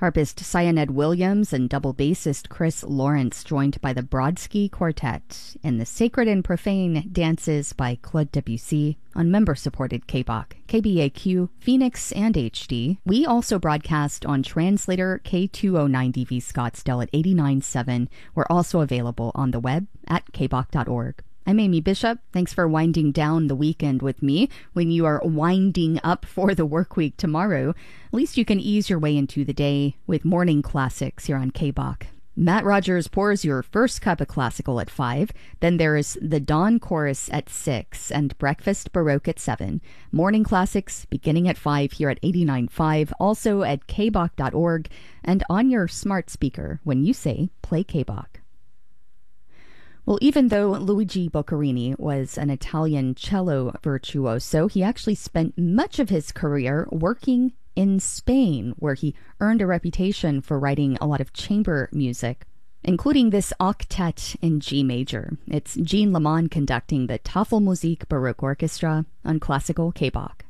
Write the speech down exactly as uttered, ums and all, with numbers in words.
Harpist Cyaned Williams and double bassist Chris Lawrence joined by the Brodsky Quartet in the Sacred and Profane Dances by Claude Debussy on member-supported K B O C, K B A Q, Phoenix, and H D. We also broadcast on translator K two oh nine D V Scottsdale at eighty-nine point seven. We're also available on the web at k b o c dot org. I'm Amy Bishop. Thanks for winding down the weekend with me. When you are winding up for the work week tomorrow, at least you can ease your way into the day with morning classics here on K B O C. Matt Rogers pours your first cup of classical at five. Then there is the Dawn Chorus at six and Breakfast Baroque at seven. Morning classics beginning at five here at eighty-nine point five, also at k b o c dot org and on your smart speaker when you say play K B O C. Well, even though Luigi Boccherini was an Italian cello virtuoso, he actually spent much of his career working in Spain, where he earned a reputation for writing a lot of chamber music, including this octet in G major. It's Jean Lamont conducting the Tafelmusik Baroque Orchestra on classical K B O C.